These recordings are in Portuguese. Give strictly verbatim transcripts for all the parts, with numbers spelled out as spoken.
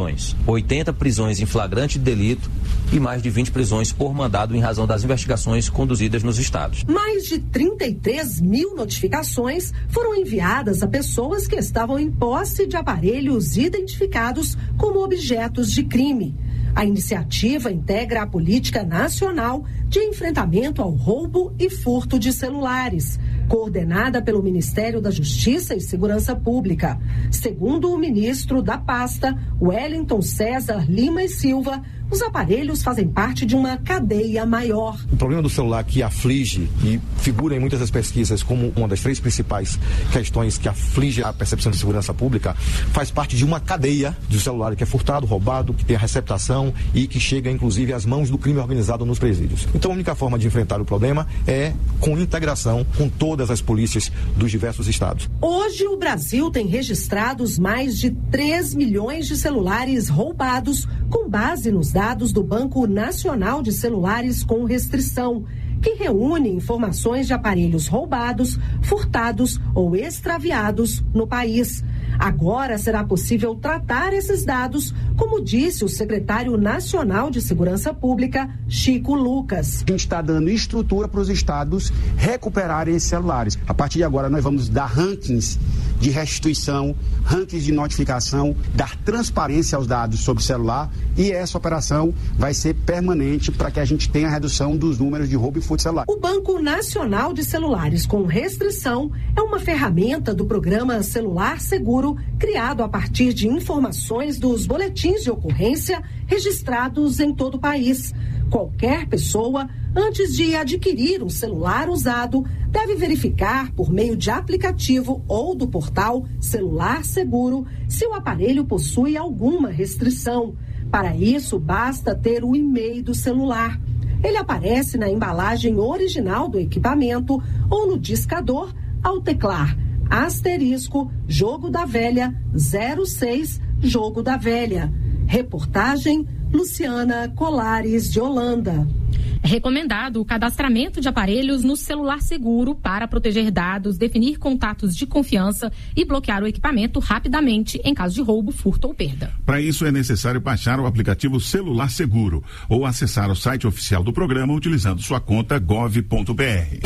prisões, oitenta prisões em flagrante de delito e mais de vinte prisões por mandado em razão das investigações conduzidas nos estados. Mais de trinta e três mil notificações foram enviadas a pessoas que estavam em posse de aparelhos identificados como objetos de crime. A iniciativa integra a Política Nacional de Enfrentamento ao Roubo e Furto de Celulares, coordenada pelo Ministério da Justiça e Segurança Pública. Segundo o ministro da pasta, Wellington César Lima e Silva, os aparelhos fazem parte de uma cadeia maior. O problema do celular que aflige e figura em muitas das pesquisas como uma das três principais questões que aflige a percepção de segurança pública, faz parte de uma cadeia de celular que é furtado, roubado, que tem a receptação e que chega inclusive às mãos do crime organizado nos presídios. Então a única forma de enfrentar o problema é com integração com todas as polícias dos diversos estados. Hoje o Brasil tem registrados mais de três milhões de celulares roubados com base nos dados do Banco Nacional de Celulares com Restrição, que reúne informações de aparelhos roubados, furtados ou extraviados no país. Agora será possível tratar esses dados, como disse o secretário nacional de Segurança Pública, Chico Lucas. A gente está dando estrutura para os estados recuperarem esses celulares. A partir de agora nós vamos dar rankings de restituição, rankings de notificação, dar transparência aos dados sobre o celular, e essa operação vai ser permanente para que a gente tenha a redução dos números de roubo e furto de celular. O Banco Nacional de Celulares com Restrição é uma ferramenta do programa Celular Seguro, criado a partir de informações dos boletins de ocorrência registrados em todo o país. Qualquer pessoa, antes de adquirir um celular usado, deve verificar por meio de aplicativo ou do portal Celular Seguro se o aparelho possui alguma restrição. Para isso, basta ter o e-mail do celular. Ele aparece na embalagem original do equipamento ou no discador ao teclar asterisco Jogo da Velha zero seis Jogo da Velha. Reportagem Luciana Colares de Holanda. É recomendado o cadastramento de aparelhos no Celular Seguro para proteger dados, definir contatos de confiança e bloquear o equipamento rapidamente em caso de roubo, furto ou perda. Para isso é necessário baixar o aplicativo Celular Seguro ou acessar o site oficial do programa utilizando sua conta gov ponto br.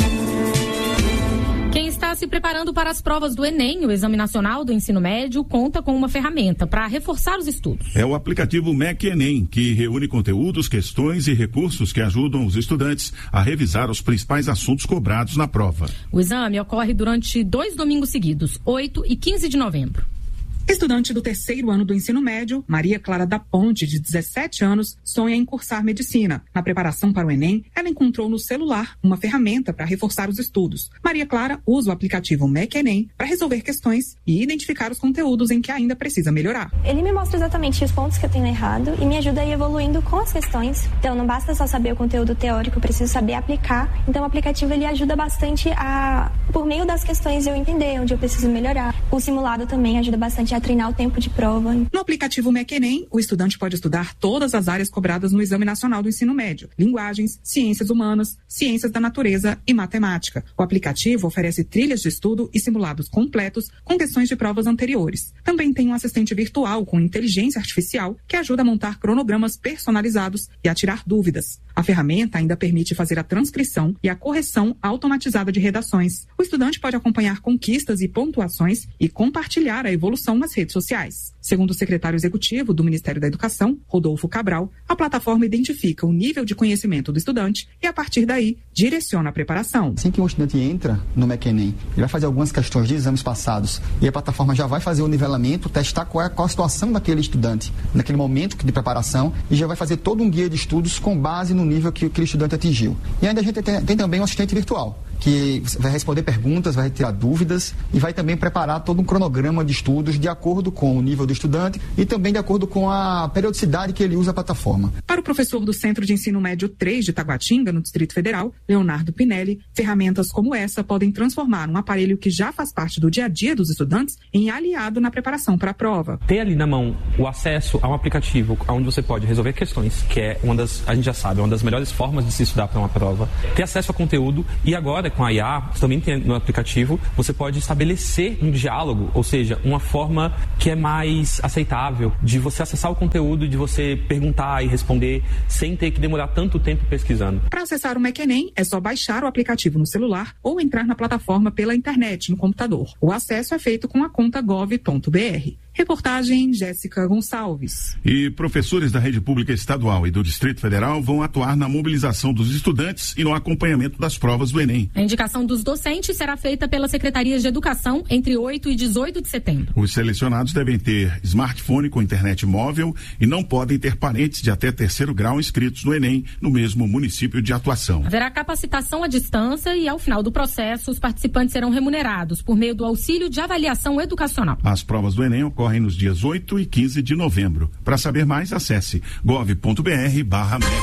Quem está se preparando para as provas do Enem, o Exame Nacional do Ensino Médio, conta com uma ferramenta para reforçar os estudos. É o aplicativo M E C Enem, que reúne conteúdos, questões e recursos que ajudam os estudantes a revisar os principais assuntos cobrados na prova. O exame ocorre durante dois domingos seguidos, oito e quinze de novembro. Estudante do terceiro ano do ensino médio, Maria Clara da Ponte, de dezessete anos, sonha em cursar medicina. Na preparação para o Enem, ela encontrou no celular uma ferramenta para reforçar os estudos. Maria Clara usa o aplicativo M E C Enem para resolver questões e identificar os conteúdos em que ainda precisa melhorar. Ele me mostra exatamente os pontos que eu tenho errado e me ajuda a ir evoluindo com as questões. Então não basta só saber o conteúdo teórico, eu preciso saber aplicar. Então o aplicativo ele ajuda bastante a, por meio das questões, eu entender onde eu preciso melhorar. O simulado também ajuda bastante a treinar o tempo de prova. No aplicativo M E C Enem, o estudante pode estudar todas as áreas cobradas no Exame Nacional do Ensino Médio: linguagens, ciências humanas, ciências da natureza e matemática. O aplicativo oferece trilhas de estudo e simulados completos com questões de provas anteriores. Também tem um assistente virtual com inteligência artificial que ajuda a montar cronogramas personalizados e a tirar dúvidas. A ferramenta ainda permite fazer a transcrição e a correção automatizada de redações. O estudante pode acompanhar conquistas e pontuações e compartilhar a evolução nas redes sociais. Segundo o secretário executivo do Ministério da Educação, Rodolfo Cabral, a plataforma identifica o nível de conhecimento do estudante e, a partir daí, direciona a preparação. Assim que um estudante entra no M E C Enem, ele vai fazer algumas questões de exames passados e a plataforma já vai fazer o nivelamento, testar qual é qual a situação daquele estudante naquele momento de preparação e já vai fazer todo um guia de estudos com base no nível que aquele estudante atingiu. E ainda a gente tem, tem também um assistente virtual, que vai responder perguntas, vai tirar dúvidas e vai também preparar todo um cronograma de estudos de acordo com o nível do estudante e também de acordo com a periodicidade que ele usa a plataforma. Para o professor do Centro de Ensino Médio três de Taguatinga, no Distrito Federal, Leonardo Pinelli, ferramentas como essa podem transformar um aparelho que já faz parte do dia a dia dos estudantes em aliado na preparação para a prova. Ter ali na mão o acesso a um aplicativo onde você pode resolver questões, que é uma das, a gente já sabe, uma das melhores formas de se estudar para uma prova, ter acesso a conteúdo e agora com a I A, também tem no aplicativo, você pode estabelecer um diálogo, ou seja, uma forma que é mais aceitável, de você acessar o conteúdo, de você perguntar e responder sem ter que demorar tanto tempo pesquisando. Para acessar o MEC-ENEM, é só baixar o aplicativo no celular ou entrar na plataforma pela internet no computador. O acesso é feito com a conta gov ponto br. Reportagem Jéssica Gonçalves. E professores da rede pública estadual e do Distrito Federal vão atuar na mobilização dos estudantes e no acompanhamento das provas do Enem. A indicação dos docentes será feita pelas secretarias de educação entre oito e dezoito de setembro. Os selecionados devem ter smartphone com internet móvel e não podem ter parentes de até terceiro grau inscritos no Enem no mesmo município de atuação. Haverá capacitação à distância e, ao final do processo, os participantes serão remunerados por meio do auxílio de avaliação educacional. As provas do Enem ocorrem Ocorrem nos dias oito e quinze de novembro. Para saber mais, acesse gov ponto br barra M E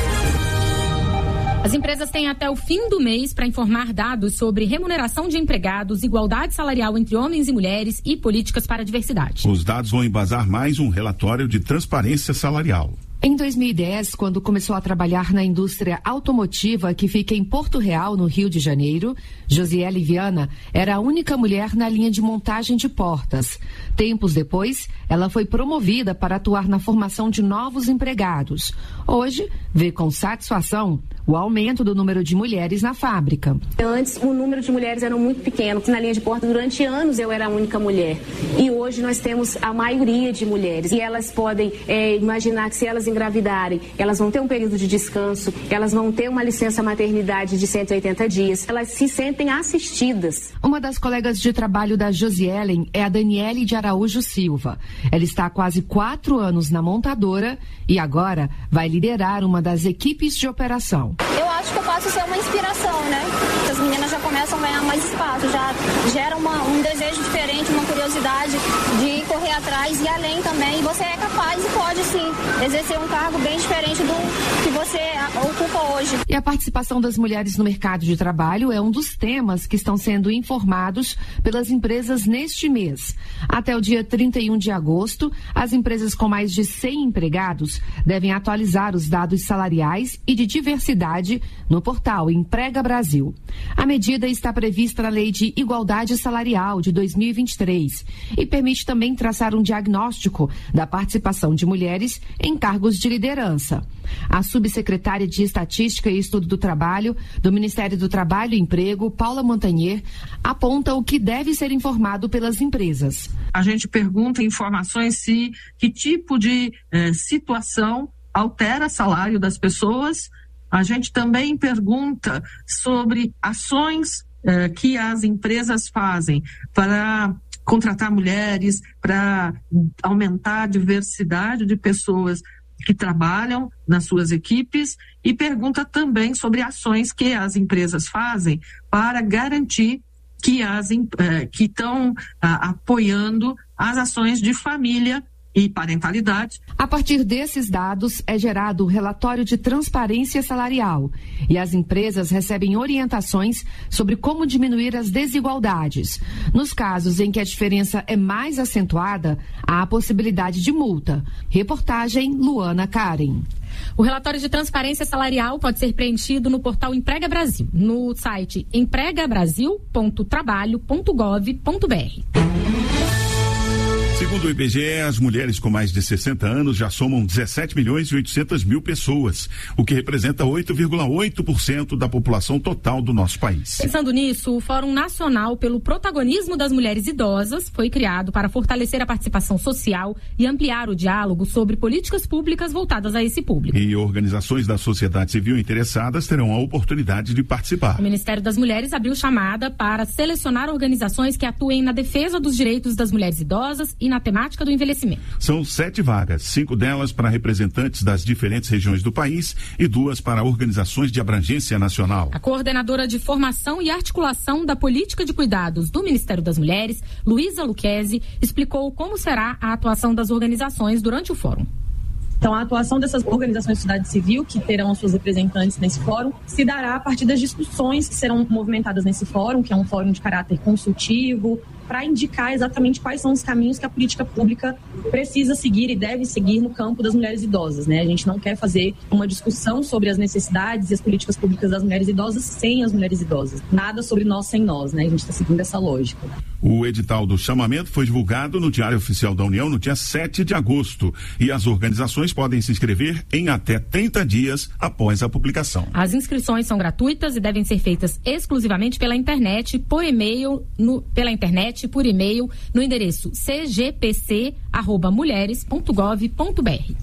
C. As empresas têm até o fim do mês para informar dados sobre remuneração de empregados, igualdade salarial entre homens e mulheres e políticas para a diversidade. Os dados vão embasar mais um relatório de transparência salarial. Em dois mil e dez, quando começou a trabalhar na indústria automotiva que fica em Porto Real, no Rio de Janeiro, Josiele Viana era a única mulher na linha de montagem de portas. Tempos depois, ela foi promovida para atuar na formação de novos empregados. Hoje, vê com satisfação o aumento do número de mulheres na fábrica. Antes, o número de mulheres era muito pequeno. Na linha de porta, durante anos, eu era a única mulher. E hoje nós temos a maioria de mulheres. E elas podem é, imaginar que se elas engravidarem, elas vão ter um período de descanso, elas vão ter uma licença maternidade de cento e oitenta dias, elas se sentem assistidas. Uma das colegas de trabalho da Josielen é a Daniele de Araújo Silva. Ela está há quase quatro anos na montadora e agora vai liderar uma das equipes de operação. Eu acho que eu posso ser uma inspiração, né? As meninas já começam a ganhar mais espaço, já gera uma, um desejo diferente, uma curiosidade de correr atrás e além também. E você é capaz e pode sim exercer um cargo bem diferente do que você ocupa hoje. E a participação das mulheres no mercado de trabalho é um dos temas que estão sendo informados pelas empresas neste mês. Até o dia trinta e um de agosto, as empresas com mais de cem empregados devem atualizar os dados salariais e de diversidade no portal Emprega Brasil. A medida está prevista na Lei de Igualdade Salarial de dois mil e vinte e três e permite também traçar um diagnóstico da participação de mulheres em cargos de liderança. A subsecretária de Estatística e Estudo do Trabalho do Ministério do Trabalho e Emprego, Paula Montagnier, aponta o que deve ser informado pelas empresas. A gente pergunta informações se que tipo de eh, situação altera o salário das pessoas. A gente também pergunta sobre ações eh, que as empresas fazem para contratar mulheres, para aumentar a diversidade de pessoas que trabalham nas suas equipes e pergunta também sobre ações que as empresas fazem para garantir que as eh, que estão ah, apoiando as ações de família e parentalidade. A partir desses dados é gerado o relatório de transparência salarial e as empresas recebem orientações sobre como diminuir as desigualdades. Nos casos em que a diferença é mais acentuada, há a possibilidade de multa. Reportagem Luana Karen. O relatório de transparência salarial pode ser preenchido no portal Emprega Brasil, no site emprega brasil ponto trabalho ponto gov ponto br. Segundo o I B G E, as mulheres com mais de sessenta anos já somam dezessete milhões e oitocentas mil pessoas, o que representa oito vírgula oito por cento da população total do nosso país. Pensando nisso, o Fórum Nacional pelo Protagonismo das Mulheres Idosas foi criado para fortalecer a participação social e ampliar o diálogo sobre políticas públicas voltadas a esse público. E organizações da sociedade civil interessadas terão a oportunidade de participar. O Ministério das Mulheres abriu chamada para selecionar organizações que atuem na defesa dos direitos das mulheres idosas e na temática do envelhecimento. São sete vagas, cinco delas para representantes das diferentes regiões do país e duas para organizações de abrangência nacional. A coordenadora de formação e articulação da política de cuidados do Ministério das Mulheres, Luísa Luquezzi, explicou como será a atuação das organizações durante o fórum. Então, a atuação dessas organizações de sociedade civil, que terão seus representantes nesse fórum, se dará a partir das discussões que serão movimentadas nesse fórum, que é um fórum de caráter consultivo, para indicar exatamente quais são os caminhos que a política pública precisa seguir e deve seguir no campo das mulheres idosas, né? A gente não quer fazer uma discussão sobre as necessidades e as políticas públicas das mulheres idosas sem as mulheres idosas. Nada sobre nós sem nós, né? A gente está seguindo essa lógica. O edital do chamamento foi divulgado no Diário Oficial da União no dia sete de agosto e as organizações podem se inscrever em até trinta dias após a publicação. As inscrições são gratuitas e devem ser feitas exclusivamente pela internet, por e-mail, no, pela internet, por e-mail, no endereço c g p c arroba mulheres ponto gov ponto b r.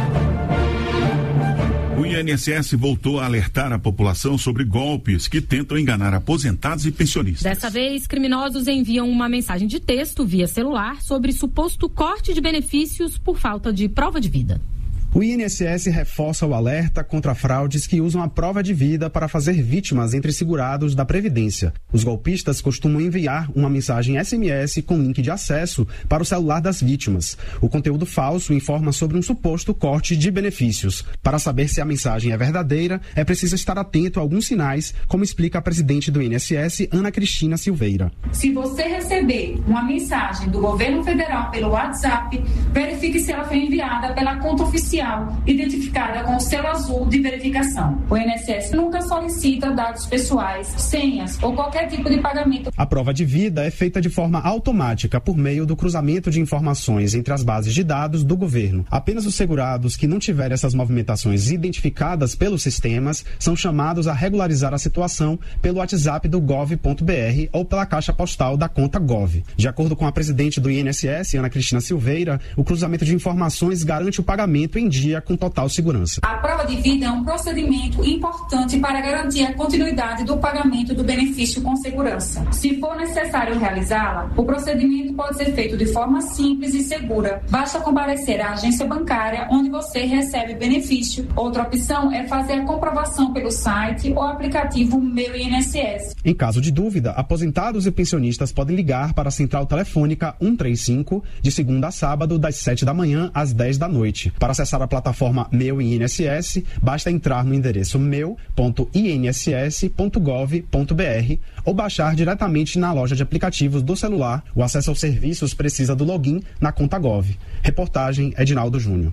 O I N S S voltou a alertar a população sobre golpes que tentam enganar aposentados e pensionistas. Dessa vez, criminosos enviam uma mensagem de texto via celular sobre suposto corte de benefícios por falta de prova de vida. O I N S S reforça o alerta contra fraudes que usam a prova de vida para fazer vítimas entre segurados da Previdência. Os golpistas costumam enviar uma mensagem S M S com link de acesso para o celular das vítimas. O conteúdo falso informa sobre um suposto corte de benefícios. Para saber se a mensagem é verdadeira, é preciso estar atento a alguns sinais, como explica a presidente do I N S S, Ana Cristina Silveira. Se você receber uma mensagem do governo federal pelo WhatsApp, verifique se ela foi enviada pela conta oficial identificada com o selo azul de verificação. O I N S S nunca solicita dados pessoais, senhas ou qualquer tipo de pagamento. A prova de vida é feita de forma automática por meio do cruzamento de informações entre as bases de dados do governo. Apenas os segurados que não tiverem essas movimentações identificadas pelos sistemas são chamados a regularizar a situação pelo WhatsApp do gov ponto b r ou pela caixa postal da conta Gov. De acordo com a presidente do I N S S, Ana Cristina Silveira, o cruzamento de informações garante o pagamento em dia com total segurança. A prova de vida é um procedimento importante para garantir a continuidade do pagamento do benefício com segurança. Se for necessário realizá-la, o procedimento pode ser feito de forma simples e segura. Basta comparecer à agência bancária onde você recebe o benefício. Outra opção é fazer a comprovação pelo site ou aplicativo Meu I N S S. Em caso de dúvida, aposentados e pensionistas podem ligar para a central telefônica cento e trinta e cinco de segunda a sábado das sete da manhã às dez da noite. Para acessar a plataforma Meu I N S S, basta entrar no endereço meu ponto i n s s ponto gov ponto b r ou baixar diretamente na loja de aplicativos do celular. O acesso aos serviços precisa do login na conta Gov. Reportagem Edinaldo Júnior.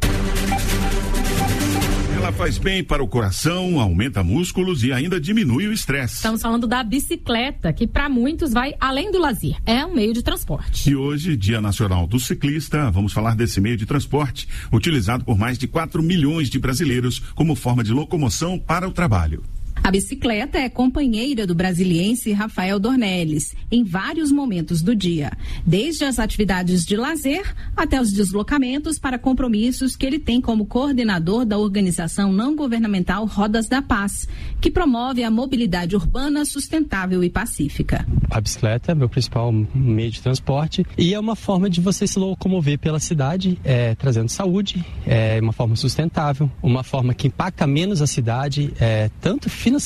Ela faz bem para o coração, aumenta músculos e ainda diminui o estresse. Estamos falando da bicicleta, que para muitos vai além do lazer. É um meio de transporte. E hoje, Dia Nacional do Ciclista, vamos falar desse meio de transporte, utilizado por mais de quatro milhões de brasileiros como forma de locomoção para o trabalho. A bicicleta é companheira do brasiliense Rafael Dornelles em vários momentos do dia, desde as atividades de lazer até os deslocamentos para compromissos que ele tem como coordenador da organização não governamental Rodas da Paz, que promove a mobilidade urbana sustentável e pacífica. A bicicleta é meu principal meio de transporte e é uma forma de você se locomover pela cidade, é, trazendo saúde, é uma forma sustentável, uma forma que impacta menos a cidade, é, tanto financeiramente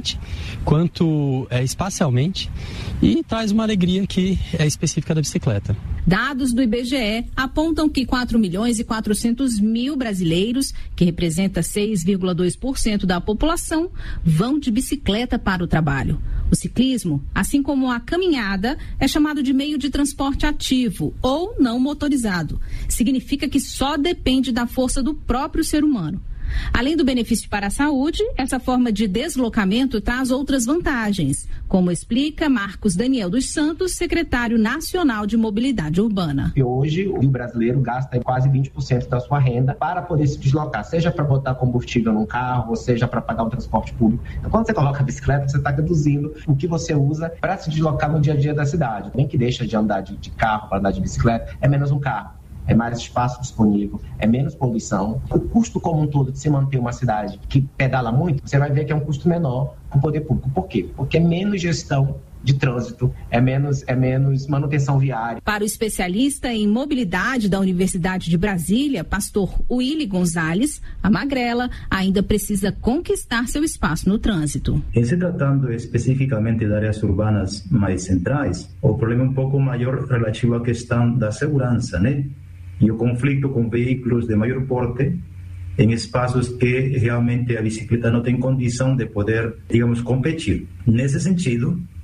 quanto é, espacialmente, e traz uma alegria que é específica da bicicleta. Dados do I B G E apontam que quatro milhões e quatrocentos mil brasileiros, que representa seis vírgula dois por cento da população, vão de bicicleta para o trabalho. O ciclismo, assim como a caminhada, é chamado de meio de transporte ativo ou não motorizado. Significa que só depende da força do próprio ser humano. Além do benefício para a saúde, essa forma de deslocamento traz outras vantagens, como explica Marcos Daniel dos Santos, secretário nacional de mobilidade urbana. E hoje o brasileiro gasta quase vinte por cento da sua renda para poder se deslocar, seja para botar combustível num carro, ou seja para pagar o transporte público. Então, quando você coloca a bicicleta, você está reduzindo o que você usa para se deslocar no dia a dia da cidade. Nem que deixa de andar de, de carro para andar de bicicleta, é menos um carro. É mais espaço disponível, é menos poluição. O custo como um todo de se manter uma cidade que pedala muito, você vai ver que é um custo menor para o poder público. Por quê? Porque é menos gestão de trânsito, é menos, é menos manutenção viária. Para o especialista em mobilidade da Universidade de Brasília, pastor Willy Gonzalez, a magrela ainda precisa conquistar seu espaço no trânsito. Em se tratando especificamente de áreas urbanas mais centrais, o problema é um pouco maior relativo à questão da segurança, né? E o conflito com veículos de maior porte em espaços que realmente a bicicleta não tem condição de poder, digamos, competir. Nesse sentido,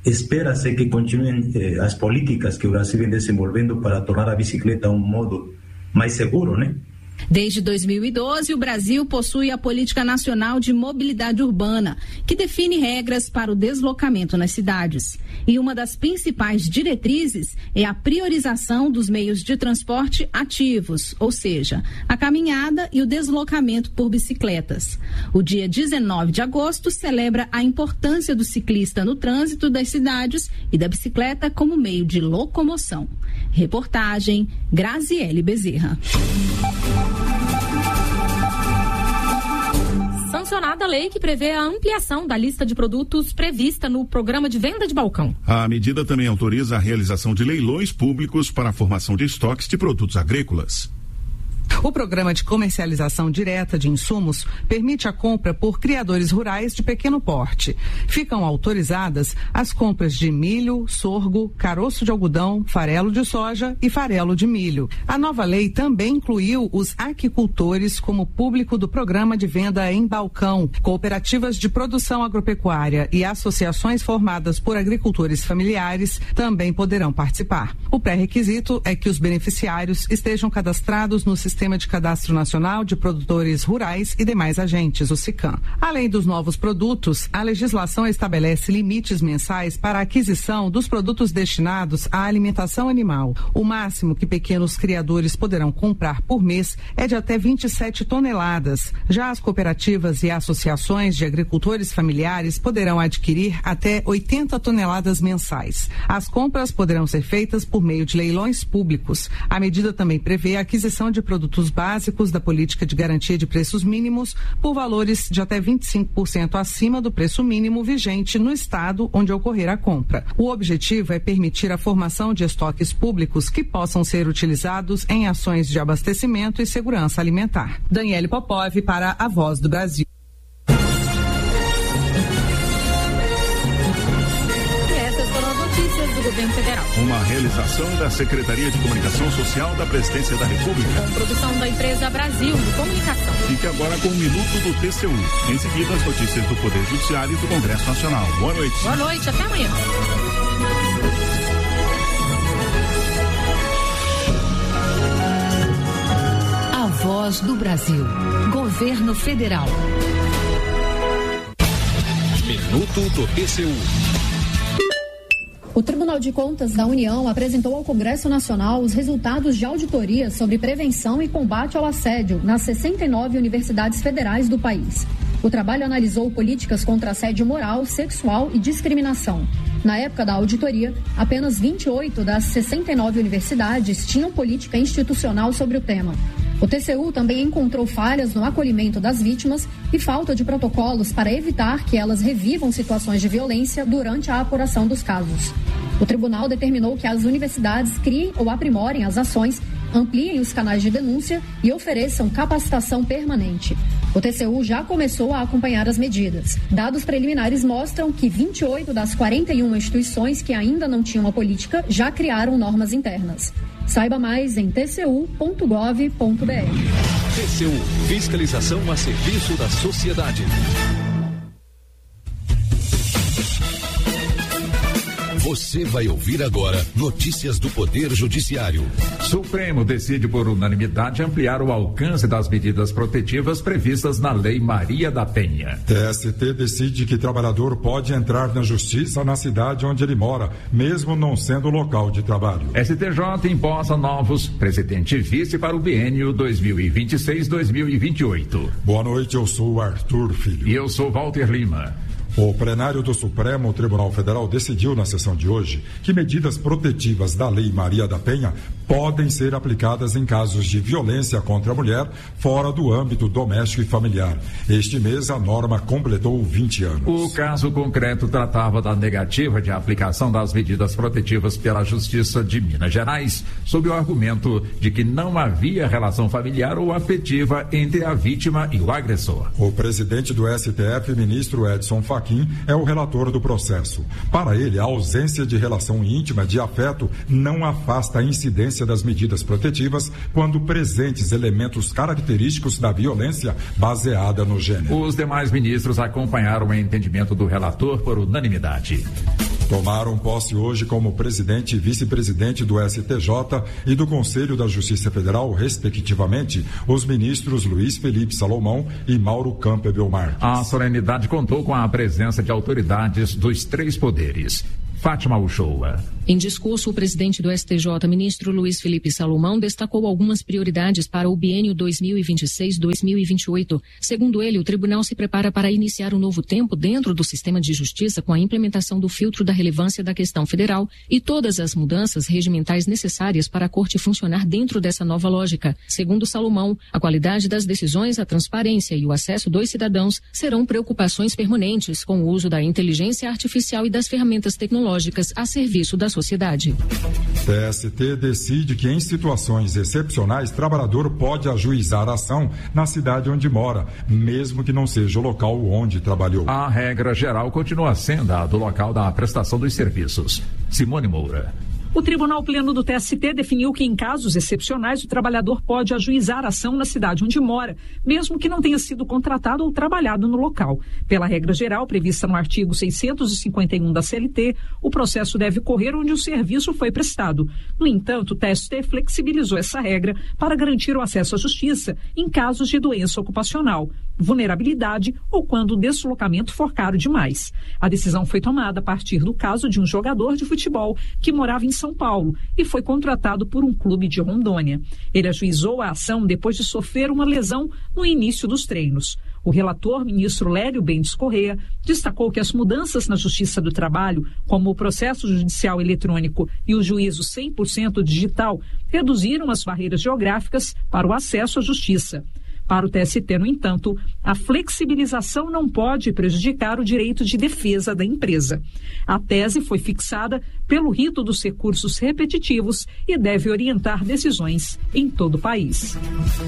espera-se que continuem eh, as políticas que o Brasil vem desenvolvendo para tornar a bicicleta um modo mais seguro, né? Desde dois mil e doze, o Brasil possui a Política Nacional de Mobilidade Urbana, que define regras para o deslocamento nas cidades. E uma das principais diretrizes é a priorização dos meios de transporte ativos, ou seja, a caminhada e o deslocamento por bicicletas. O dia dezenove de agosto celebra a importância do ciclista no trânsito das cidades e da bicicleta como meio de locomoção. Reportagem Graziele Bezerra. Sancionada a lei que prevê a ampliação da lista de produtos prevista no programa de venda de balcão. A medida também autoriza a realização de leilões públicos para a formação de estoques de produtos agrícolas. O programa de comercialização direta de insumos permite a compra por criadores rurais de pequeno porte. Ficam autorizadas as compras de milho, sorgo, caroço de algodão, farelo de soja e farelo de milho. A nova lei também incluiu os aquicultores como público do programa de venda em balcão. Cooperativas de produção agropecuária e associações formadas por agricultores familiares também poderão participar. O pré-requisito é que os beneficiários estejam cadastrados no sistema Sistema de Cadastro Nacional de Produtores Rurais e demais agentes, o SICAM. Além dos novos produtos, a legislação estabelece limites mensais para a aquisição dos produtos destinados à alimentação animal. O máximo que pequenos criadores poderão comprar por mês é de até vinte e sete toneladas. Já as cooperativas e associações de agricultores familiares poderão adquirir até oitenta toneladas mensais. As compras poderão ser feitas por meio de leilões públicos. A medida também prevê a aquisição de produtos produtos básicos da política de garantia de preços mínimos por valores de até vinte e cinco por cento acima do preço mínimo vigente no estado onde ocorrer a compra. O objetivo é permitir a formação de estoques públicos que possam ser utilizados em ações de abastecimento e segurança alimentar. Daniele Popov para a Voz do Brasil. Governo Federal. Uma realização da Secretaria de Comunicação Social da Presidência da República. Com produção da empresa Brasil de Comunicação. Fique agora com o Minuto do T C U. Em seguida, as notícias do Poder Judiciário e do Congresso Nacional. Boa noite. Boa noite, até amanhã. A Voz do Brasil. Governo Federal. Minuto do T C U. O Tribunal de Contas da União apresentou ao Congresso Nacional os resultados de auditoria sobre prevenção e combate ao assédio nas sessenta e nove universidades federais do país. O trabalho analisou políticas contra assédio moral, sexual e discriminação. Na época da auditoria, apenas vinte e oito das sessenta e nove universidades tinham política institucional sobre o tema. O T C U também encontrou falhas no acolhimento das vítimas e falta de protocolos para evitar que elas revivam situações de violência durante a apuração dos casos. O tribunal determinou que as universidades criem ou aprimorem as ações, ampliem os canais de denúncia e ofereçam capacitação permanente. O T C U já começou a acompanhar as medidas. Dados preliminares mostram que vinte e oito das quarenta e uma instituições que ainda não tinham a política já criaram normas internas. Saiba mais em t c u ponto gov ponto b r. T C U, fiscalização a serviço da sociedade. Você vai ouvir agora notícias do Poder Judiciário. Supremo decide por unanimidade ampliar o alcance das medidas protetivas previstas na Lei Maria da Penha. T S T decide que trabalhador pode entrar na justiça na cidade onde ele mora, mesmo não sendo local de trabalho. S T J imposta novos presidente e vice para o biênio dois mil e vinte e seis a dois mil e vinte e oito. Boa noite, eu sou Arthur Filho. E eu sou Walter Lima. O plenário do Supremo Tribunal Federal decidiu na sessão de hoje que medidas protetivas da Lei Maria da Penha podem ser aplicadas em casos de violência contra a mulher fora do âmbito doméstico e familiar. Este mês a norma completou vinte anos. O caso concreto tratava da negativa de aplicação das medidas protetivas pela Justiça de Minas Gerais, sob o argumento de que não havia relação familiar ou afetiva entre a vítima e o agressor. O presidente do S T F, ministro Edson Fachin, é o relator do processo. Para ele, a ausência de relação íntima de afeto não afasta a incidência das medidas protetivas quando presentes elementos característicos da violência baseada no gênero. Os demais ministros acompanharam o entendimento do relator por unanimidade. Tomaram posse hoje como presidente e vice-presidente do S T J e do Conselho da Justiça Federal, respectivamente, os ministros Luiz Felipe Salomão e Mauro Campbell Marques. A solenidade contou com a presença de autoridades dos três poderes. Fátima Uchoa. Em discurso, o presidente do S T J, ministro Luiz Felipe Salomão, destacou algumas prioridades para o biênio dois mil e vinte e seis a dois mil e vinte e oito. Segundo ele, o tribunal se prepara para iniciar um novo tempo dentro do sistema de justiça com a implementação do filtro da relevância da questão federal e todas as mudanças regimentais necessárias para a corte funcionar dentro dessa nova lógica. Segundo Salomão, a qualidade das decisões, a transparência e o acesso dos cidadãos serão preocupações permanentes com o uso da inteligência artificial e das ferramentas tecnológicas a serviço da sociedade. T S T decide que em situações excepcionais, trabalhador pode ajuizar a ação na cidade onde mora, mesmo que não seja o local onde trabalhou. A regra geral continua sendo a do local da prestação dos serviços. Simone Moura. O Tribunal Pleno do T S T definiu que, em casos excepcionais, o trabalhador pode ajuizar a ação na cidade onde mora, mesmo que não tenha sido contratado ou trabalhado no local. Pela regra geral prevista no artigo seiscentos e cinquenta e um da C L T, o processo deve ocorrer onde o serviço foi prestado. No entanto, o T S T flexibilizou essa regra para garantir o acesso à justiça em casos de doença ocupacional, vulnerabilidade ou quando o deslocamento for caro demais. A decisão foi tomada a partir do caso de um jogador de futebol que morava em São Paulo e foi contratado por um clube de Rondônia. Ele ajuizou a ação depois de sofrer uma lesão no início dos treinos. O relator, ministro Lélio Bentes Corrêa, destacou que as mudanças na Justiça do Trabalho, como o processo judicial eletrônico e o juízo cem por cento digital, reduziram as barreiras geográficas para o acesso à justiça. Para o T S T, no entanto, a flexibilização não pode prejudicar o direito de defesa da empresa. A tese foi fixada pelo rito dos recursos repetitivos e deve orientar decisões em todo o país.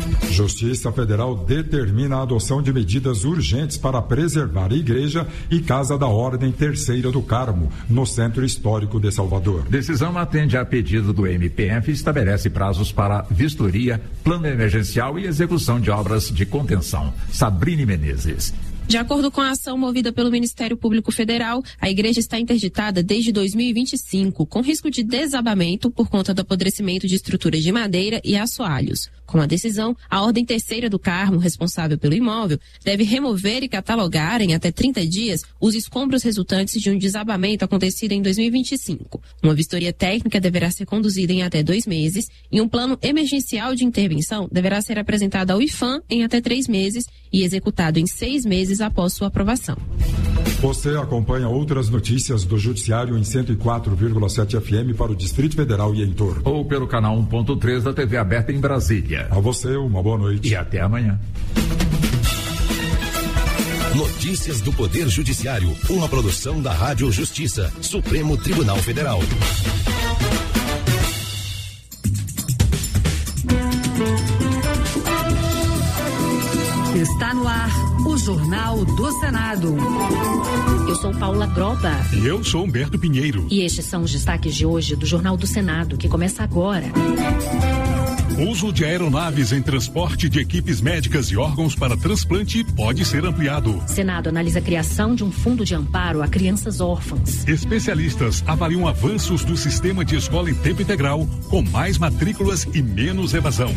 Justiça Federal determina a adoção de medidas urgentes para preservar a Igreja e Casa da Ordem Terceira do Carmo, no Centro Histórico de Salvador. Decisão atende a pedido do M P F e estabelece prazos para vistoria, plano emergencial e execução de obras de contenção. Sabrine Menezes. De acordo com a ação movida pelo Ministério Público Federal, a igreja está interditada desde dois mil e vinte e cinco, com risco de desabamento por conta do apodrecimento de estruturas de madeira e assoalhos. Com a decisão, a Ordem Terceira do Carmo, responsável pelo imóvel, deve remover e catalogar em até trinta dias os escombros resultantes de um desabamento acontecido em dois mil e vinte e cinco. Uma vistoria técnica deverá ser conduzida em até dois meses e um plano emergencial de intervenção deverá ser apresentado ao IFAM em até três meses e executado em seis meses após sua aprovação. Você acompanha outras notícias do Judiciário em cento e quatro vírgula sete F M para o Distrito Federal e em torno. Ou pelo canal um ponto três da T V aberta em Brasília. A você, uma boa noite. E até amanhã. Notícias do Poder Judiciário, uma produção da Rádio Justiça, Supremo Tribunal Federal. Está no ar o Jornal do Senado. Eu sou Paula Groba. E eu sou Humberto Pinheiro. E estes são os destaques de hoje do Jornal do Senado, que começa agora. Uso de aeronaves em transporte de equipes médicas e órgãos para transplante pode ser ampliado. Senado analisa a criação de um fundo de amparo a crianças órfãs. Especialistas avaliam avanços do sistema de escola em tempo integral, com mais matrículas e menos evasão.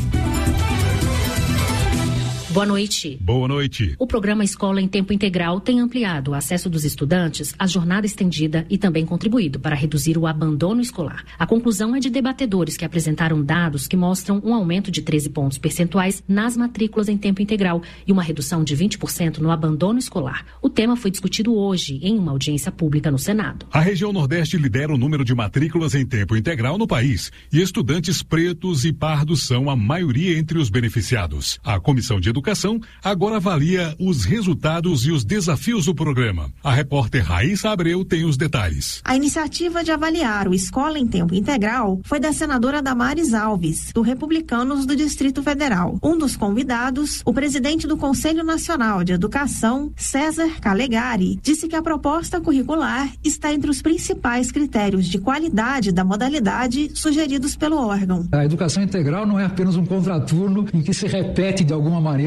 Boa noite. Boa noite. O programa Escola em Tempo Integral tem ampliado o acesso dos estudantes à jornada estendida e também contribuído para reduzir o abandono escolar. A conclusão é de debatedores que apresentaram dados que mostram um aumento de treze pontos percentuais nas matrículas em tempo integral e uma redução de vinte por cento no abandono escolar. O tema foi discutido hoje em uma audiência pública no Senado. A região Nordeste lidera o número de matrículas em tempo integral no país e estudantes pretos e pardos são a maioria entre os beneficiados. A Comissão de Educação Educação agora avalia os resultados e os desafios do programa. A repórter Raíssa Abreu tem os detalhes. A iniciativa de avaliar o Escola em Tempo Integral foi da senadora Damares Alves, do Republicanos do Distrito Federal. Um dos convidados, o presidente do Conselho Nacional de Educação, César Calegari, disse que a proposta curricular está entre os principais critérios de qualidade da modalidade sugeridos pelo órgão. A educação integral não é apenas um contraturno em que se repete de alguma maneira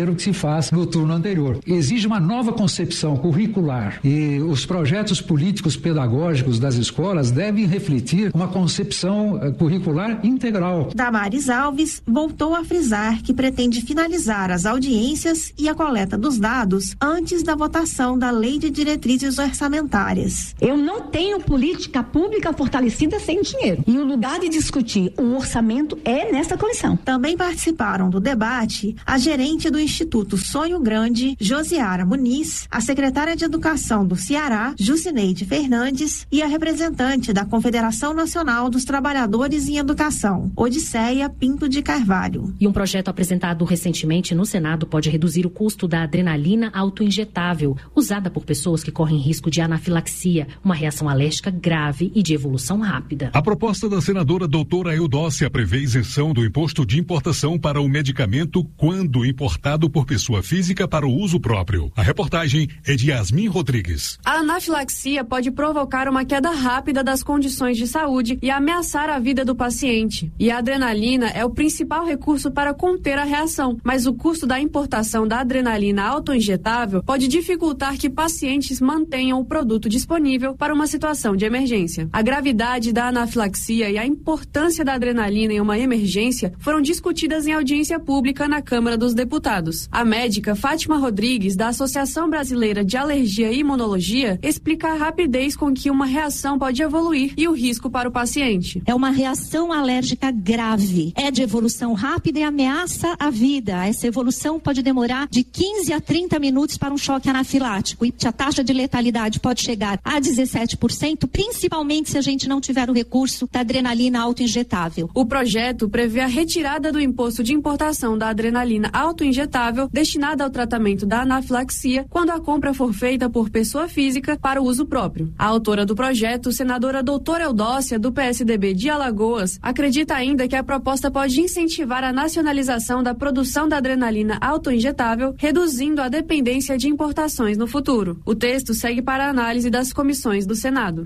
dinheiro que se faz no turno anterior. Exige uma nova concepção curricular e os projetos políticos pedagógicos das escolas devem refletir uma concepção uh, curricular integral. Damares Alves voltou a frisar que pretende finalizar as audiências e a coleta dos dados antes da votação da Lei de Diretrizes Orçamentárias. Eu não tenho política pública fortalecida sem dinheiro. E o lugar de discutir o orçamento é nessa comissão. Também participaram do debate a gerente do Instituto Sonho Grande, Josiara Muniz, a secretária de Educação do Ceará, Jucineide Fernandes, e a representante da Confederação Nacional dos Trabalhadores em Educação, Odisseia Pinto de Carvalho. E um projeto apresentado recentemente no Senado pode reduzir o custo da adrenalina autoinjetável, usada por pessoas que correm risco de anafilaxia, uma reação alérgica grave e de evolução rápida. A proposta da senadora doutora Eudócia prevê isenção do imposto de importação para o medicamento quando importado por pessoa física para o uso próprio. A reportagem é de Yasmin Rodrigues. A anafilaxia pode provocar uma queda rápida das condições de saúde e ameaçar a vida do paciente. E a adrenalina é o principal recurso para conter a reação, mas o custo da importação da adrenalina autoinjetável pode dificultar que pacientes mantenham o produto disponível para uma situação de emergência. A gravidade da anafilaxia e a importância da adrenalina em uma emergência foram discutidas em audiência pública na Câmara dos Deputados. A médica Fátima Rodrigues, da Associação Brasileira de Alergia e Imunologia, explica a rapidez com que uma reação pode evoluir e o risco para o paciente. É uma reação alérgica grave, é de evolução rápida e ameaça a vida. Essa evolução pode demorar de quinze a trinta minutos para um choque anafilático e a taxa de letalidade pode chegar a dezessete por cento, principalmente se a gente não tiver o recurso da adrenalina autoinjetável. O projeto prevê a retirada do imposto de importação da adrenalina autoinjetável destinada ao tratamento da anafilaxia quando a compra for feita por pessoa física para o uso próprio. A autora do projeto, senadora doutora Eudócia, do P S D B de Alagoas, acredita ainda que a proposta pode incentivar a nacionalização da produção da adrenalina autoinjetável, reduzindo a dependência de importações no futuro. O texto segue para a análise das comissões do Senado.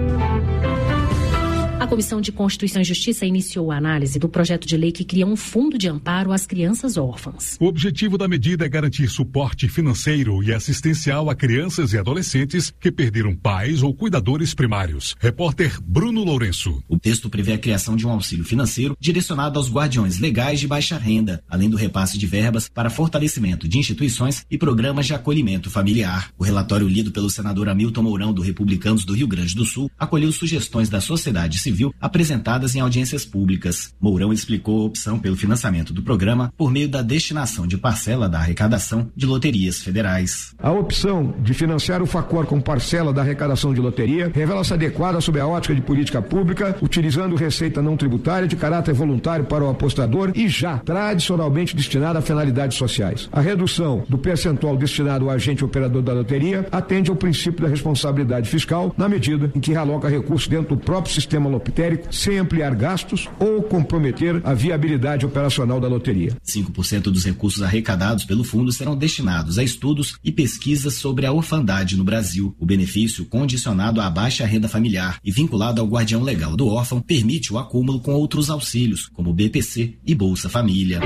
A Comissão de Constituição e Justiça iniciou a análise do projeto de lei que cria um fundo de amparo às crianças órfãs. O objetivo da medida é garantir suporte financeiro e assistencial a crianças e adolescentes que perderam pais ou cuidadores primários. Repórter Bruno Lourenço. O texto prevê a criação de um auxílio financeiro direcionado aos guardiões legais de baixa renda, além do repasse de verbas para fortalecimento de instituições e programas de acolhimento familiar. O relatório lido pelo senador Hamilton Mourão, do Republicanos do Rio Grande do Sul, acolheu sugestões da sociedade civil Civil apresentadas em audiências públicas. Mourão explicou a opção pelo financiamento do programa por meio da destinação de parcela da arrecadação de loterias federais. A opção de financiar o FACOR com parcela da arrecadação de loteria revela-se adequada sob a ótica de política pública, utilizando receita não tributária de caráter voluntário para o apostador e já tradicionalmente destinada a finalidades sociais. A redução do percentual destinado ao agente operador da loteria atende ao princípio da responsabilidade fiscal na medida em que realoca recursos dentro do próprio sistema lotérico sem ampliar gastos ou comprometer a viabilidade operacional da loteria. cinco por cento dos recursos arrecadados pelo fundo serão destinados a estudos e pesquisas sobre a orfandade no Brasil. O benefício, condicionado à baixa renda familiar e vinculado ao guardião legal do órfão, permite o acúmulo com outros auxílios, como B P C e Bolsa Família.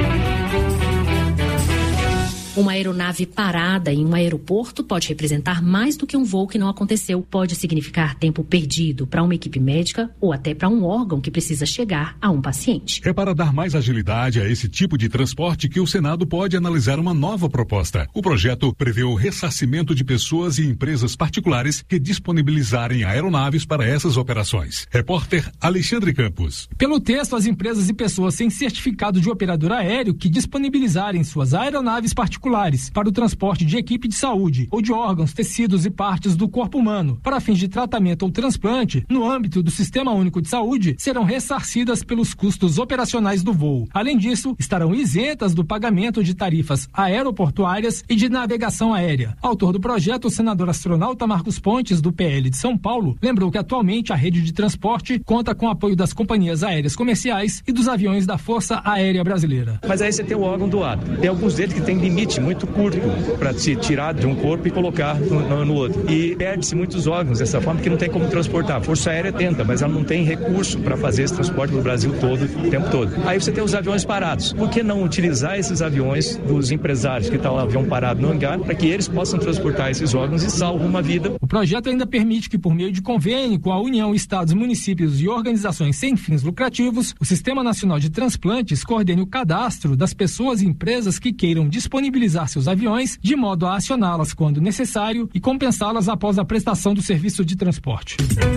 Uma aeronave parada em um aeroporto pode representar mais do que um voo que não aconteceu. Pode significar tempo perdido para uma equipe médica ou até para um órgão que precisa chegar a um paciente. É para dar mais agilidade a esse tipo de transporte que o Senado pode analisar uma nova proposta. O projeto prevê o ressarcimento de pessoas e empresas particulares que disponibilizarem aeronaves para essas operações. Repórter Alexandre Campos. Pelo texto, as empresas e pessoas sem certificado de operador aéreo que disponibilizarem suas aeronaves particulares para o transporte de equipe de saúde ou de órgãos, tecidos e partes do corpo humano para fins de tratamento ou transplante no âmbito do Sistema Único de Saúde serão ressarcidas pelos custos operacionais do voo. Além disso, estarão isentas do pagamento de tarifas aeroportuárias e de navegação aérea. Autor do projeto, o senador astronauta Marcos Pontes, do P L de São Paulo, lembrou que atualmente a rede de transporte conta com o apoio das companhias aéreas comerciais e dos aviões da Força Aérea Brasileira. Mas aí você tem o órgão doado. Tem alguns deles que têm limite limite muito curto para se tirar de um corpo e colocar no, no, no outro. E perde-se muitos órgãos dessa forma, porque não tem como transportar. A Força Aérea tenta, mas ela não tem recurso para fazer esse transporte no Brasil todo, o tempo todo. Aí você tem os aviões parados. Por que não utilizar esses aviões dos empresários que estão lá, o avião parado no hangar, para que eles possam transportar esses órgãos e salvam uma vida? O projeto ainda permite que, por meio de convênio com a União, estados, municípios e organizações sem fins lucrativos, o Sistema Nacional de Transplantes coordene o cadastro das pessoas e empresas que queiram disponibilizar seus aviões, de modo a acioná-las quando necessário e compensá-las após a prestação do serviço de transporte.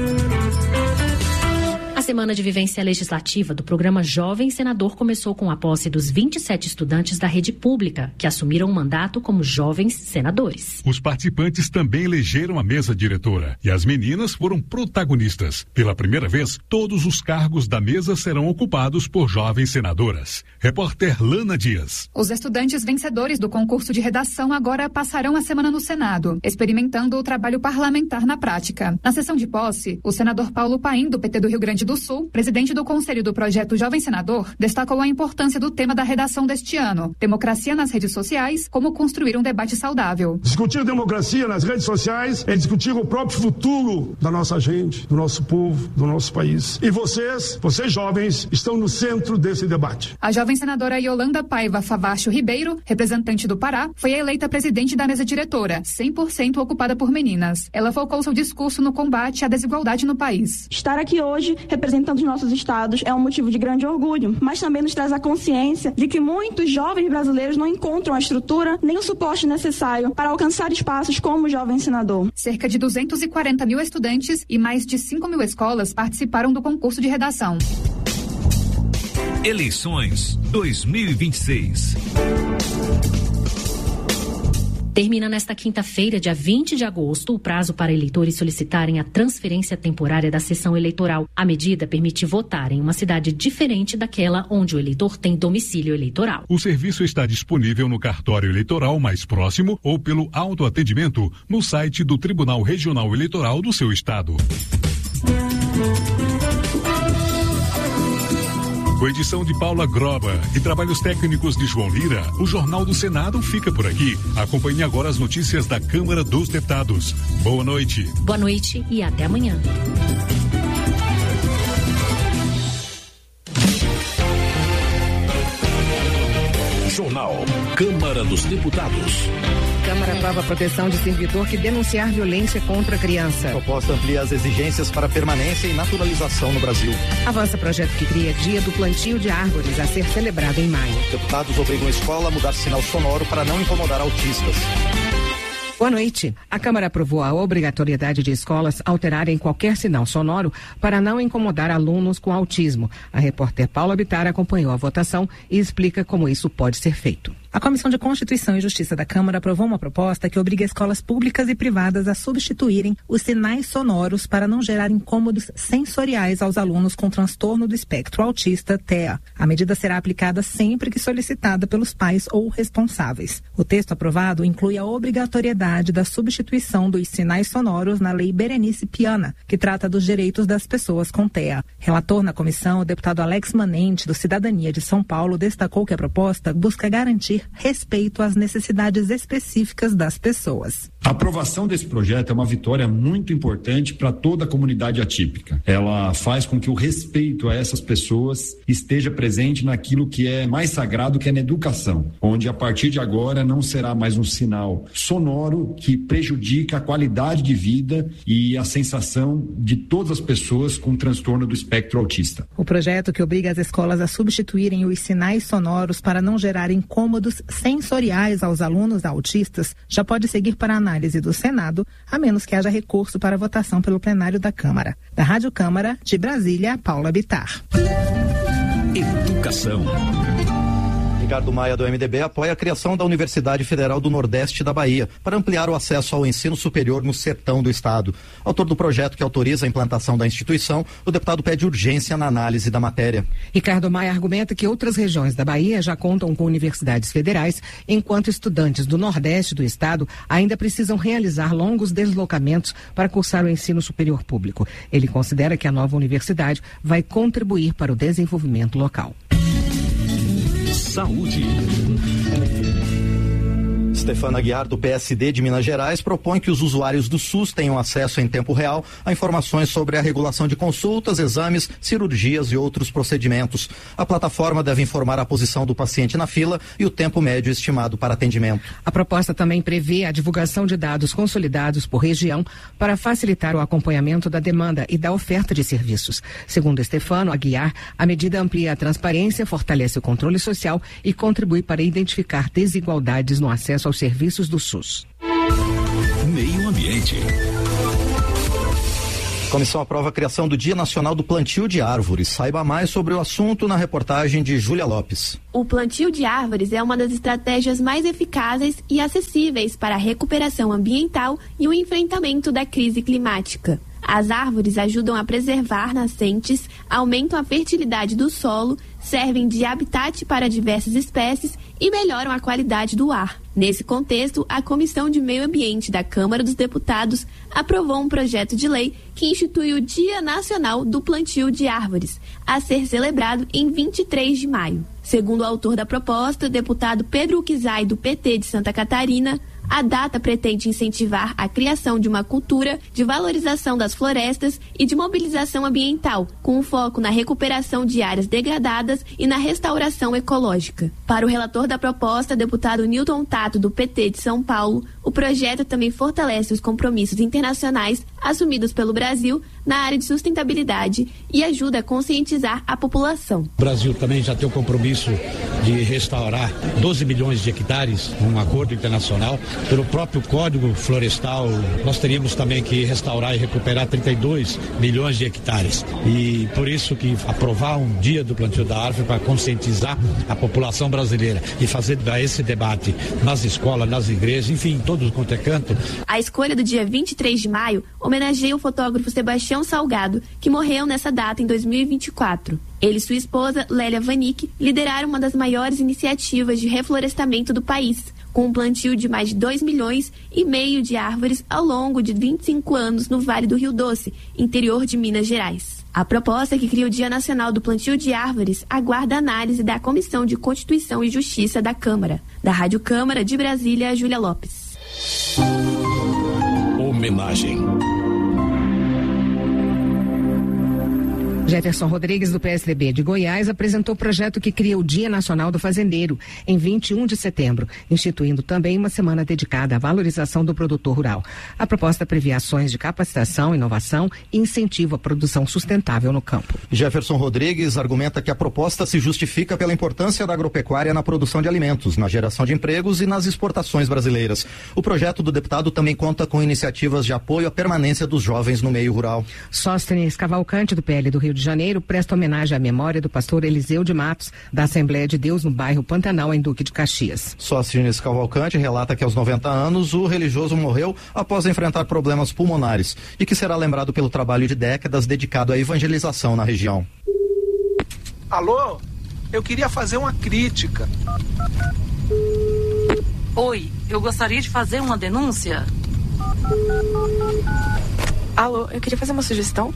A semana de vivência legislativa do programa Jovem Senador começou com a posse dos vinte e sete estudantes da rede pública, que assumiram o mandato como jovens senadores. Os participantes também elegeram a mesa diretora e as meninas foram protagonistas. Pela primeira vez, todos os cargos da mesa serão ocupados por jovens senadoras. Repórter Lana Dias. Os estudantes vencedores do concurso de redação agora passarão a semana no Senado, experimentando o trabalho parlamentar na prática. Na sessão de posse, o senador Paulo Paim, do P T do Rio Grande do Sul, presidente do Conselho do Projeto Jovem Senador, destacou a importância do tema da redação deste ano, democracia nas redes sociais, como construir um debate saudável. Discutir democracia nas redes sociais é discutir o próprio futuro da nossa gente, do nosso povo, do nosso país. E vocês, vocês jovens, estão no centro desse debate. A jovem senadora Yolanda Paiva Favacho Ribeiro, representante do Pará, foi eleita presidente da mesa diretora, cem por cento ocupada por meninas. Ela focou seu discurso no combate à desigualdade no país. Estar aqui hoje representando os nossos estados é um motivo de grande orgulho, mas também nos traz a consciência de que muitos jovens brasileiros não encontram a estrutura nem o suporte necessário para alcançar espaços como o Jovem Senador. Cerca de duzentos e quarenta mil estudantes e mais de cinco mil escolas participaram do concurso de redação. Eleições dois mil e vinte e seis. Termina nesta quinta-feira, dia vinte de agosto, o prazo para eleitores solicitarem a transferência temporária da sessão eleitoral. A medida permite votar em uma cidade diferente daquela onde o eleitor tem domicílio eleitoral. O serviço está disponível no cartório eleitoral mais próximo ou pelo autoatendimento no site do Tribunal Regional Eleitoral do seu estado. Com edição de Paula Groba e trabalhos técnicos de João Lira, o Jornal do Senado fica por aqui. Acompanhe agora as notícias da Câmara dos Deputados. Boa noite. Boa noite e até amanhã. Jornal Câmara dos Deputados. Câmara aprova a proteção de servidor que denunciar violência contra a criança. Proposta amplia as exigências para permanência e naturalização no Brasil. Avança projeto que cria dia do plantio de árvores a ser celebrado em maio. Deputados obrigam a escola a mudar sinal sonoro para não incomodar autistas. Boa noite. A Câmara aprovou a obrigatoriedade de escolas alterarem qualquer sinal sonoro para não incomodar alunos com autismo. A repórter Paula Bittar acompanhou a votação e explica como isso pode ser feito. A Comissão de Constituição e Justiça da Câmara aprovou uma proposta que obriga escolas públicas e privadas a substituírem os sinais sonoros para não gerar incômodos sensoriais aos alunos com transtorno do espectro autista, T E A. A medida será aplicada sempre que solicitada pelos pais ou responsáveis. O texto aprovado inclui a obrigatoriedade da substituição dos sinais sonoros na Lei Berenice Piana, que trata dos direitos das pessoas com T E A. Relator na comissão, o deputado Alex Manente, do Cidadania de São Paulo, destacou que a proposta busca garantir respeito às necessidades específicas das pessoas. A aprovação desse projeto é uma vitória muito importante para toda a comunidade atípica. Ela faz com que o respeito a essas pessoas esteja presente naquilo que é mais sagrado, que é na educação, onde a partir de agora não será mais um sinal sonoro que prejudica a qualidade de vida e a sensação de todas as pessoas com transtorno do espectro autista. O projeto, que obriga as escolas a substituírem os sinais sonoros para não gerar incômodos sensoriais aos alunos autistas, já pode seguir para análise do Senado, a menos que haja recurso para votação pelo plenário da Câmara. Da Rádio Câmara, de Brasília, Paula Bittar. Educação. Ricardo Maia, do M D B, apoia a criação da Universidade Federal do Nordeste da Bahia para ampliar o acesso ao ensino superior no sertão do estado. Autor do projeto que autoriza a implantação da instituição, o deputado pede urgência na análise da matéria. Ricardo Maia argumenta que outras regiões da Bahia já contam com universidades federais, enquanto estudantes do Nordeste do estado ainda precisam realizar longos deslocamentos para cursar o ensino superior público. Ele considera que a nova universidade vai contribuir para o desenvolvimento local. Saúde. Stefana Aguiar, do P S D de Minas Gerais, propõe que os usuários do SUS tenham acesso em tempo real a informações sobre a regulação de consultas, exames, cirurgias e outros procedimentos. A plataforma deve informar a posição do paciente na fila e o tempo médio estimado para atendimento. A proposta também prevê a divulgação de dados consolidados por região para facilitar o acompanhamento da demanda e da oferta de serviços. Segundo Stefano Aguiar, a medida amplia a transparência, fortalece o controle social e contribui para identificar desigualdades no acesso aos serviços do SUS. Meio Ambiente. A comissão aprova a criação do Dia Nacional do Plantio de Árvores. Saiba mais sobre o assunto na reportagem de Júlia Lopes. O plantio de árvores é uma das estratégias mais eficazes e acessíveis para a recuperação ambiental e o enfrentamento da crise climática. As árvores ajudam a preservar nascentes, aumentam a fertilidade do solo, servem de habitat para diversas espécies e melhoram a qualidade do ar. Nesse contexto, a Comissão de Meio Ambiente da Câmara dos Deputados aprovou um projeto de lei que institui o Dia Nacional do Plantio de Árvores, a ser celebrado em vinte e três de maio. Segundo o autor da proposta, deputado Pedro Uquizai, do P T de Santa Catarina, a data pretende incentivar a criação de uma cultura de valorização das florestas e de mobilização ambiental, com um foco na recuperação de áreas degradadas e na restauração ecológica. Para o relator da proposta, deputado Newton Tato, do P T de São Paulo, o projeto também fortalece os compromissos internacionais assumidos pelo Brasil na área de sustentabilidade e ajuda a conscientizar a população. O Brasil também já tem o compromisso de restaurar doze milhões de hectares, um acordo internacional. Pelo próprio Código Florestal, nós teríamos também que restaurar e recuperar trinta e dois milhões de hectares. E por isso que aprovar um dia do plantio da árvore para conscientizar a população brasileira e fazer esse debate nas escolas, nas igrejas, enfim, todos quanto é canto. A escolha do dia vinte e três de maio homenageia o fotógrafo Sebastião Salgado, que morreu nessa data em dois mil e vinte e quatro. Ele e sua esposa, Lélia Vanik, lideraram uma das maiores iniciativas de reflorestamento do país, com um plantio de mais de dois milhões e meio de árvores ao longo de vinte e cinco anos no Vale do Rio Doce, interior de Minas Gerais. A proposta que cria o Dia Nacional do Plantio de Árvores aguarda análise da Comissão de Constituição e Justiça da Câmara. Da Rádio Câmara de Brasília, Júlia Lopes. Homenagem. Jefferson Rodrigues, do P S D B de Goiás, apresentou o projeto que cria o Dia Nacional do Fazendeiro, em vinte e um de setembro, instituindo também uma semana dedicada à valorização do produtor rural. A proposta prevê ações de capacitação, inovação e incentivo à produção sustentável no campo. Jefferson Rodrigues argumenta que a proposta se justifica pela importância da agropecuária na produção de alimentos, na geração de empregos e nas exportações brasileiras. O projeto do deputado também conta com iniciativas de apoio à permanência dos jovens no meio rural. Sóstenes Cavalcante, do P L do Rio de Janeiro, presta homenagem à memória do pastor Eliseu de Matos, da Assembleia de Deus no bairro Pantanal, em Duque de Caxias. Sóstenes Cavalcante relata que aos noventa anos o religioso morreu após enfrentar problemas pulmonares e que será lembrado pelo trabalho de décadas dedicado à evangelização na região. Alô? Eu queria fazer uma crítica. Oi, eu gostaria de fazer uma denúncia. Alô, eu queria fazer uma sugestão.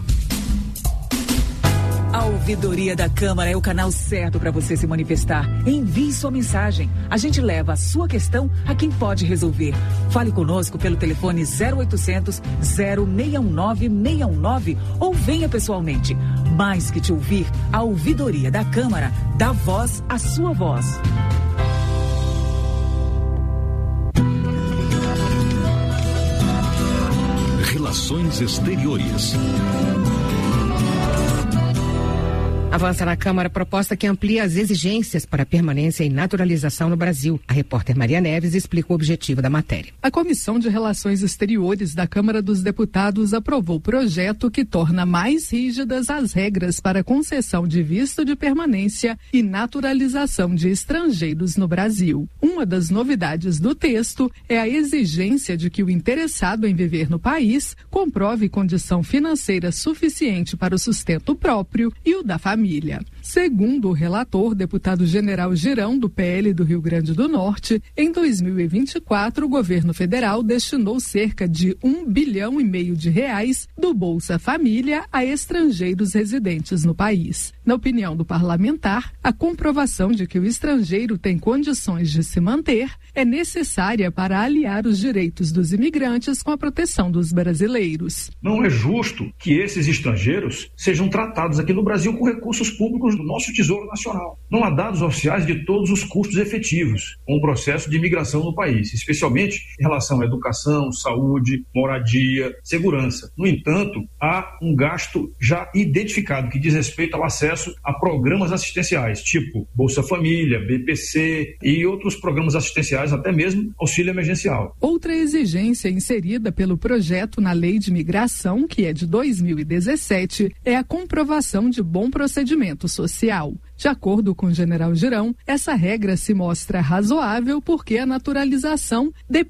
A Ouvidoria da Câmara é o canal certo para você se manifestar. Envie sua mensagem. A gente leva a sua questão a quem pode resolver. Fale conosco pelo telefone zero oitocentos, zero seis um nove, seis um nove ou venha pessoalmente. Mais que te ouvir, a Ouvidoria da Câmara dá voz à sua voz. Relações Exteriores. Avança na Câmara a proposta que amplia as exigências para permanência e naturalização no Brasil. A repórter Maria Neves explica o objetivo da matéria. A Comissão de Relações Exteriores da Câmara dos Deputados aprovou o projeto que torna mais rígidas as regras para concessão de visto de permanência e naturalização de estrangeiros no Brasil. Uma das novidades do texto é a exigência de que o interessado em viver no país comprove condição financeira suficiente para o sustento próprio e o da família. Segundo o relator, deputado General Girão, do P L do Rio Grande do Norte, em dois mil e vinte e quatro o governo federal destinou cerca de um bilhão e meio de reais do Bolsa Família a estrangeiros residentes no país. Na opinião do parlamentar, a comprovação de que o estrangeiro tem condições de se manter é necessária para aliar os direitos dos imigrantes com a proteção dos brasileiros. Não é justo que esses estrangeiros sejam tratados aqui no Brasil com recursos públicos do nosso Tesouro Nacional. Não há dados oficiais de todos os custos efetivos com o processo de imigração no país, especialmente em relação à educação, saúde, moradia, segurança. No entanto, há um gasto já identificado que diz respeito ao acesso a programas assistenciais, tipo Bolsa Família, B P C e outros programas assistenciais, até mesmo auxílio emergencial. Outra exigência inserida pelo projeto na Lei de Migração, que é de dois mil e dezessete, é a comprovação de bom procedimento social. De acordo com o general Girão, essa regra se mostra razoável porque a naturalização depende